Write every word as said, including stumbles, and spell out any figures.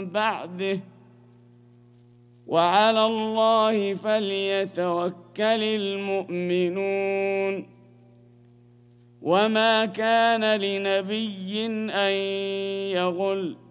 بعده وعلى الله فليتوكل المؤمنون وما كان لنبي أن يغل